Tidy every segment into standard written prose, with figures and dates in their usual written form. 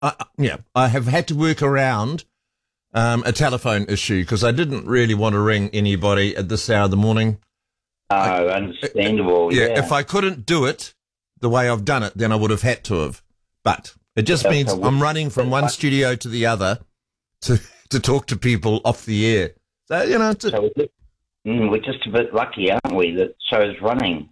I have had to work around a telephone issue because I didn't really want to ring anybody at this hour of the morning. Oh, understandable. Yeah. If I couldn't do it the way I've done it, then I would have had to have. But it just means I'm running from one studio to the other to talk to people off the air. So, we're just a bit lucky, aren't we, that show's running?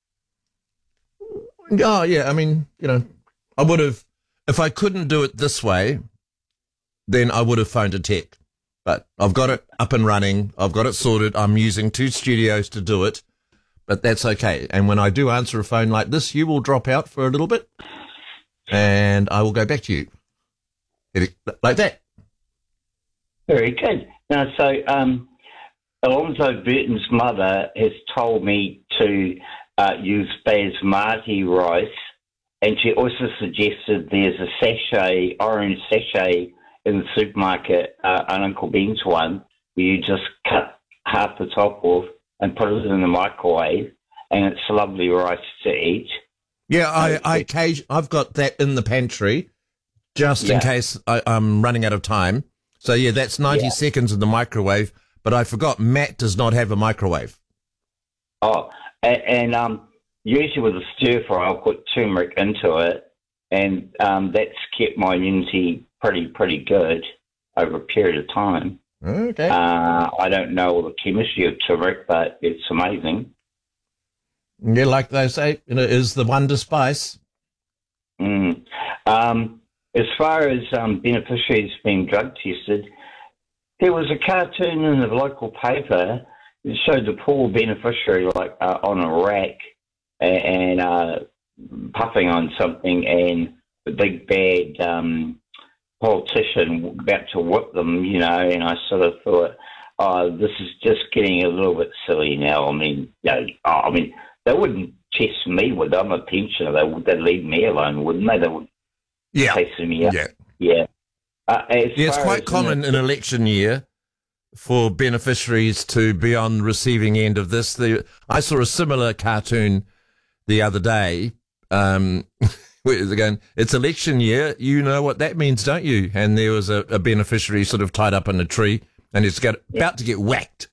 Oh, yeah. I mean, I would have, if I couldn't do it this way, then I would have phoned a tech. But I've got it up and running. I've got it sorted. I'm using 2 studios to do it, but that's okay. And when I do answer a phone like this, you will drop out for a little bit and I will go back to you. Like that. Very good. Now, so Alonzo Burton's mother has told me to use basmati rice, and she also suggested there's a orange sachet in the supermarket, an Uncle Ben's one, where you just cut half the top off and put it in the microwave, and it's lovely rice to eat. Yeah, I've got that in the pantry just in case I'm running out of time. So, yeah, that's 90 seconds in the microwave, but I forgot Matt does not have a microwave. Oh, and usually with a stir fry, I'll put turmeric into it, and that's kept my immunity pretty good over a period of time. Okay. I don't know all the chemistry of turmeric, but it's amazing. Yeah, like they say, it is the wonder spice. As far as beneficiaries being drug tested, there was a cartoon in the local paper that showed the poor beneficiary on a rack and puffing on something, and the big bad politician about to whip them, and I sort of thought, this is just getting a little bit silly now. I mean, they wouldn't test me, would they? I'm a pensioner. They'd leave me alone, wouldn't they? They would test me up. Yeah. It's quite common in election year for beneficiaries to be on the receiving end of this. I saw a similar cartoon the other day. Again, it's election year. You know what that means, don't you? And there was a beneficiary sort of tied up in a tree, and he's about to get whacked.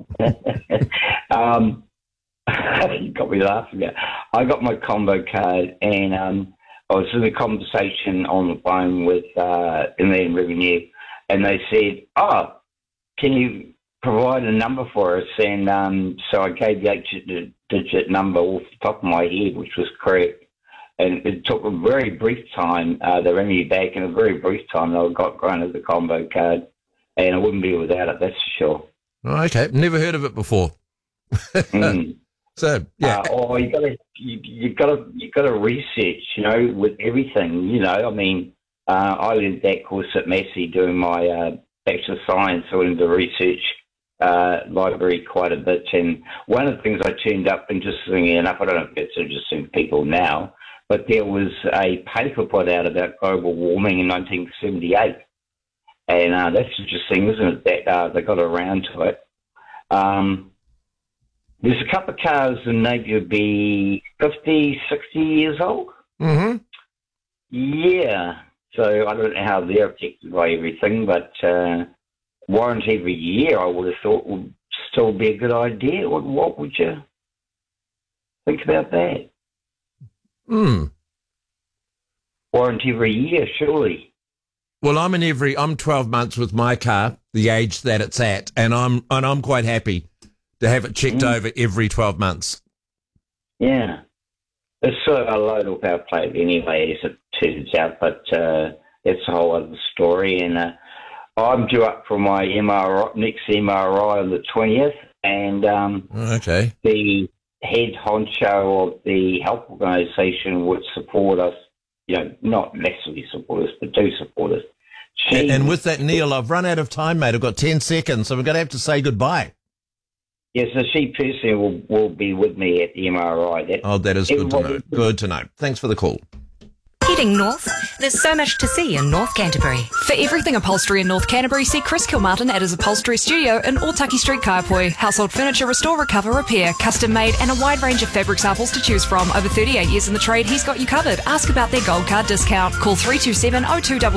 You got me laughing. I got my combo card, and I was in a conversation on the phone with Inland Revenue, and they said, can you provide a number for us? And so I gave the 8-digit number off the top of my head, which was correct. And it took a very brief time. They rang me back in a very brief time. I got granted the combo card, and I wouldn't be without it, that's for sure. Oh, okay. Never heard of it before. So, yeah. You gotta research, with everything, I mean, I learned that course at Massey doing my Bachelor of Science. I went into the research library quite a bit, and one of the things I turned up, interestingly enough, I don't know if it's interesting to people now, but there was a paper put out about global warming in 1978, and that's interesting, isn't it, that they got around to it. There's a couple of cars that maybe would be 50, 60 years old. Mm-hmm. Yeah. So I don't know how they're affected by everything, but warranty every year I would have thought would still be a good idea. What would you think about that? Warranty every year, surely. Well, I'm 12 months with my car, the age that it's at, and I'm quite happy to have it checked over every 12 months. Yeah. It's sort of a load off our plate anyway, as it turns out, but that's a whole other story. And I'm due up for my next MRI on the 20th, and the head honcho of the health organisation would support us, not massively support us, but do support us. And with that, Neil, I've run out of time, mate. I've got 10 seconds, so we're going to have to say goodbye. Yes, so she personally will be with me at the MRI. That is good to know. Good to know. Thanks for the call. Heading north, there's so much to see in North Canterbury. For everything upholstery in North Canterbury, see Chris Kilmartin at his upholstery studio in Otaki Street, Kaiapoi. Household furniture, restore, recover, repair, custom made, and a wide range of fabric samples to choose from. Over 38 years in the trade, he's got you covered. Ask about their gold card discount. Call 327 02